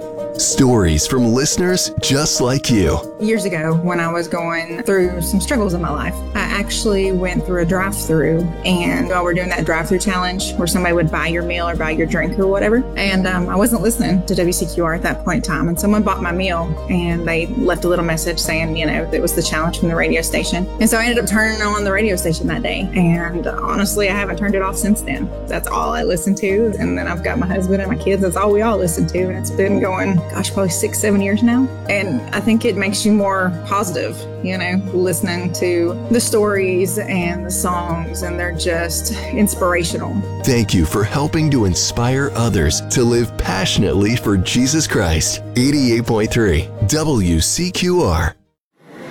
Stories from listeners just like you. Years ago, when I was going through some struggles in my life, I actually went through a drive-through, and while we're doing that drive-through challenge where somebody would buy your meal or buy your drink or whatever, and I wasn't listening to WCQR at that point in time, and someone bought my meal, and they left a little message saying, it was the challenge from the radio station. And so I ended up turning on the radio station that day, and honestly, I haven't turned it off since then. That's all I listen to, and then I've got my husband and my kids. That's all we all listen to, and it's been going, probably 6-7 years now. And I think it makes you more positive, listening to the stories and the songs, and they're just inspirational. Thank you for helping to inspire others to live passionately for Jesus Christ. 88.3 WCQR.